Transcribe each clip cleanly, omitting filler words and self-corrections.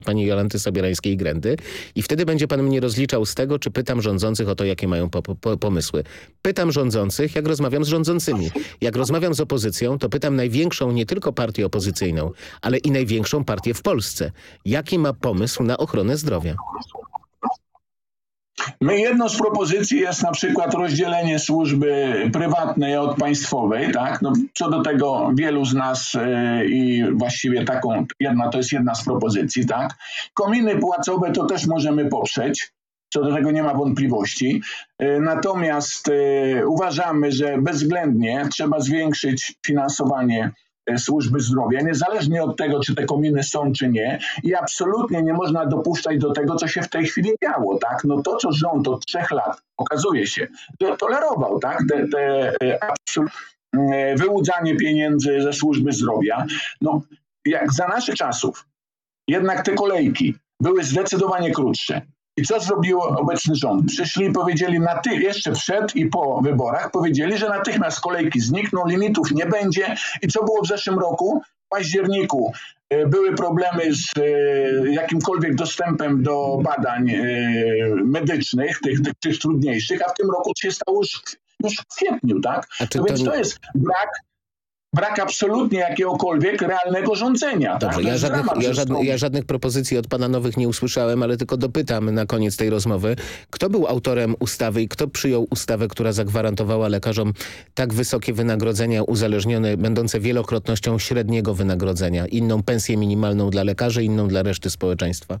pani Jolanty Sobierańskiej-Grędy i wtedy będzie pan mnie rozliczał z tego, czy pytam rządzących o to, jakie mają pomysły. Pytam rządzących, jak rozmawiam z rządzącymi. Jak rozmawiam z opozycją, to pytam największą nie tylko partię opozycyjną, ale i największą partię w Polsce. Jaki ma pomysł na ochronę zdrowia? Jedną z propozycji jest na przykład rozdzielenie służby prywatnej od państwowej, tak? No, co do tego wielu z nas i właściwie to jest jedna z propozycji, tak? Kominy płacowe to też możemy poprzeć, co do tego nie ma wątpliwości. Natomiast uważamy, że bezwzględnie trzeba zwiększyć finansowanie służby zdrowia, niezależnie od tego, czy te kominy są, czy nie. I absolutnie nie można dopuszczać do tego, co się w tej chwili działo, tak? No to, co rząd od 3 lat, okazuje się, że tolerował, tak? Wyłudzanie pieniędzy ze służby zdrowia. No, jak za naszych czasów jednak te kolejki były zdecydowanie krótsze. I co zrobił obecny rząd? Przyszli i powiedzieli, jeszcze przed i po wyborach, powiedzieli, że natychmiast kolejki znikną, limitów nie będzie. I co było w zeszłym roku? W październiku były problemy z jakimkolwiek dostępem do badań medycznych, tych trudniejszych, a w tym roku się stało już w kwietniu, tak? Więc to jest brak absolutnie jakiegokolwiek realnego rządzenia. Dobrze, tak? Ja żadnych propozycji od pana nowych nie usłyszałem, ale tylko dopytam na koniec tej rozmowy. Kto był autorem ustawy i kto przyjął ustawę, która zagwarantowała lekarzom tak wysokie wynagrodzenia uzależnione, będące wielokrotnością średniego wynagrodzenia? Inną pensję minimalną dla lekarzy, inną dla reszty społeczeństwa?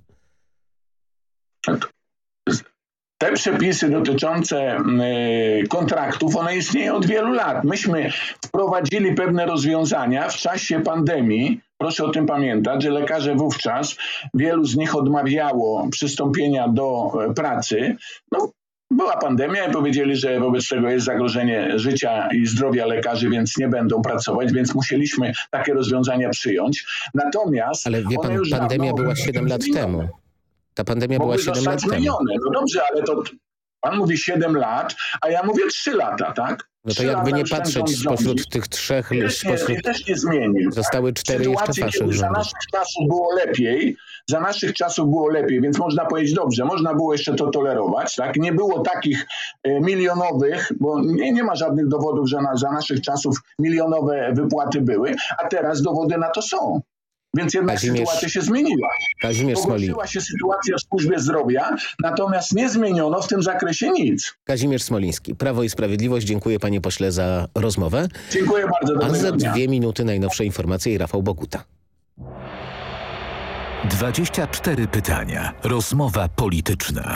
Te przepisy dotyczące kontraktów, one istnieją od wielu lat. Myśmy wprowadzili pewne rozwiązania w czasie pandemii. Proszę o tym pamiętać, że lekarze wówczas, wielu z nich odmawiało przystąpienia do pracy. No, była pandemia i powiedzieli, że wobec tego jest zagrożenie życia i zdrowia lekarzy, więc nie będą pracować, więc musieliśmy takie rozwiązania przyjąć. Natomiast... Ale wie pan, pandemia była 7 lat temu. Ta pandemia była 7 lat temu. No dobrze, ale to pan mówi 7 lat, a ja mówię 3 lata, tak? No to jakby nie patrzeć spośród tych 3... Też nie zmienił. Zostały 4 jeszcze waszych rządów. Za naszych czasów było lepiej, więc można powiedzieć dobrze, można było jeszcze to tolerować, tak? Nie było takich milionowych, bo nie ma żadnych dowodów, że za naszych czasów milionowe wypłaty były, a teraz dowody na to są. Więc jednak sytuacja się zmieniła. Pogorszyła się sytuacja w służbie zdrowia, natomiast nie zmieniono w tym zakresie nic. Kazimierz Smoliński, Prawo i Sprawiedliwość. Dziękuję panie pośle za rozmowę. Dziękuję bardzo. A za 2 minuty najnowsze informacje i Rafał Boguta. 24 pytania. Rozmowa polityczna.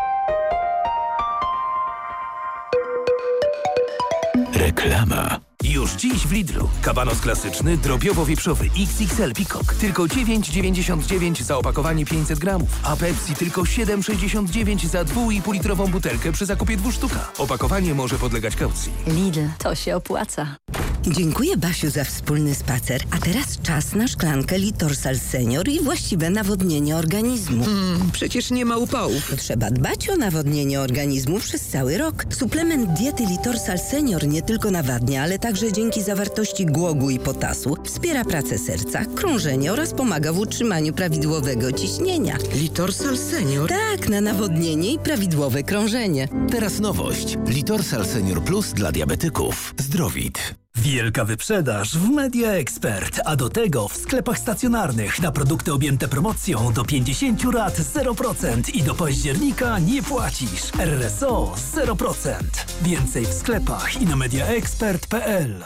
Reklama. Już dziś w Lidlu. Kabanos klasyczny, drobiowo-wieprzowy XXL Peacock. Tylko 9,99 za opakowanie 500 gramów. A Pepsi tylko 7,69 za 2,5-litrową butelkę przy zakupie 2 sztuka. Opakowanie może podlegać kaucji. Lidl, to się opłaca. Dziękuję Basiu za wspólny spacer. A teraz czas na szklankę Litorsal Senior i właściwe nawodnienie organizmu. Przecież nie ma upałów. Trzeba dbać o nawodnienie organizmu przez cały rok. Suplement diety Litorsal Senior nie tylko nawadnia, ale także dzięki zawartości głogu i potasu wspiera pracę serca, krążenie oraz pomaga w utrzymaniu prawidłowego ciśnienia. Litorsal Senior? Tak, na nawodnienie i prawidłowe krążenie. Teraz nowość. Litorsal Senior Plus dla diabetyków. Zdrowit. Wielka wyprzedaż w Media Expert, a do tego w sklepach stacjonarnych na produkty objęte promocją do 50 rat 0% i do października nie płacisz. RSO 0%. Więcej w sklepach i na mediaexpert.pl.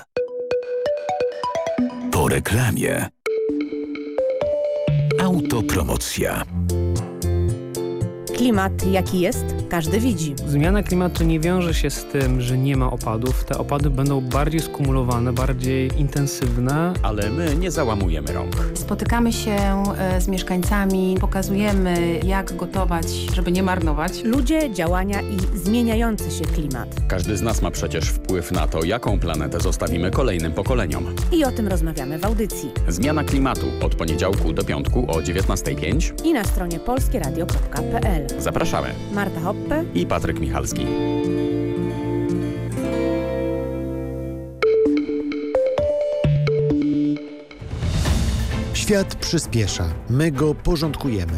Po reklamie. Autopromocja. Klimat jaki jest, każdy widzi. Zmiana klimatu nie wiąże się z tym, że nie ma opadów. Te opady będą bardziej skumulowane, bardziej intensywne. Ale my nie załamujemy rąk. Spotykamy się z mieszkańcami, pokazujemy jak gotować, żeby nie marnować. Ludzie, działania i zmieniający się klimat. Każdy z nas ma przecież wpływ na to, jaką planetę zostawimy kolejnym pokoleniom. I o tym rozmawiamy w audycji. Zmiana klimatu od poniedziałku do piątku o 19:05 i na stronie polskieradio.pl. Zapraszamy. Marta Hoppe i Patryk Michalski. Świat przyspiesza, my go porządkujemy.